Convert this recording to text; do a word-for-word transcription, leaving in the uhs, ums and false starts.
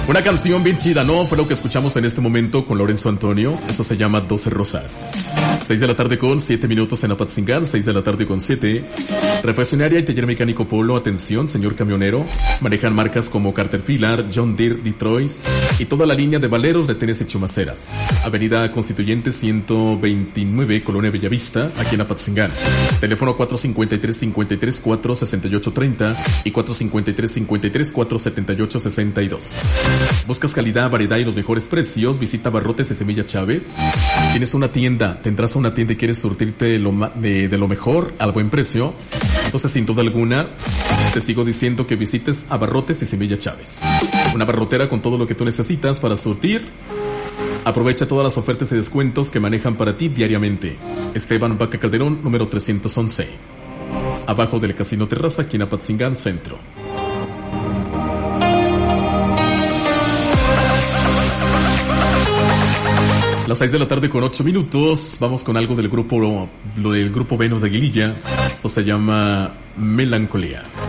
Una canción bien chida, ¿no? Fue lo que escuchamos en este momento con Lorenzo Antonio. Eso se llama doce Rosas. seis de la tarde con siete minutos en Apatzingán. seis de la tarde con siete. Refaccionaria y taller mecánico Polo. Atención, señor camionero. Manejan marcas como Caterpillar, John Deere, Detroit y toda la línea de valeros, retenes y chumaceras. Avenida Constituyente ciento veintinueve, Colonia Bellavista, aquí en Apatzingán. Teléfono cuatro cinco tres, cinco tres, cuatro seis ocho tres cero y cuatro cinco tres, cinco tres, cuatro siete ocho seis dos. ¿Buscas calidad, variedad y los mejores precios? Visita Barrotes de Semilla Chávez. Tienes una tienda, tendrás una tienda y quieres surtirte de lo, ma- de, de lo mejor al buen precio. Entonces, sin duda alguna, te sigo diciendo que visites a Barrotes de Semilla Chávez. Una barrotera con todo lo que tú necesitas para surtir. Aprovecha todas las ofertas y descuentos que manejan para ti diariamente. Esteban Vaca Calderón, número trescientos once. Abajo del Casino Terraza, aquí en Apatzingán Centro. Las seis de la tarde con ocho minutos. Vamos con algo del grupo, del grupo Venus de Aguililla. Esto se llama Melancolía.